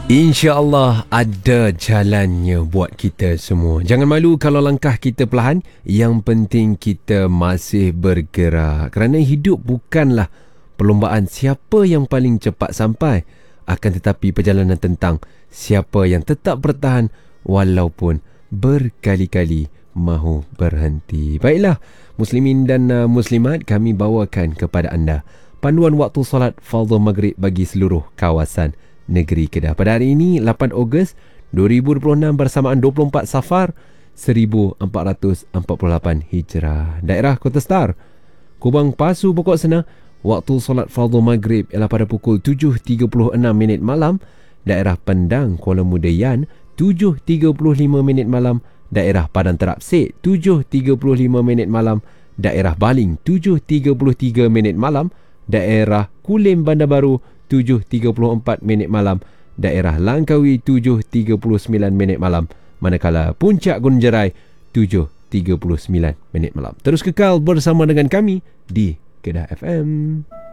InsyaAllah ada jalannya buat kita semua. Jangan malu kalau langkah kita perlahan. Yang penting kita masih bergerak. Kerana hidup bukanlah perlombaan siapa yang paling cepat sampai. Akan tetapi perjalanan tentang siapa yang tetap bertahan walaupun berkali-kali mahu berhenti. Baiklah, muslimin dan muslimat, kami bawakan kepada anda panduan waktu solat fardhu maghrib bagi seluruh kawasan negeri Kedah. Pada hari ini 8 Ogos 2026 bersamaan 24 Safar 1448 Hijrah. Daerah Kota Star, Kubang Pasu, Pokok Sena, waktu solat fardhu maghrib ialah pada pukul 7.36 minit malam. Daerah Pendang, Kuala Muda Yan, 7.35 minit malam. Daerah Padang Terap Sek, 7.35 minit malam. Daerah Baling, 7.33 minit malam. Daerah Kulim Bandar Baru, 7.34 minit malam. Daerah Langkawi, 7.39 minit malam. Manakala Puncak Gunung Jerai, 7.39 minit malam. Terus kekal bersama dengan kami di Kedah FM.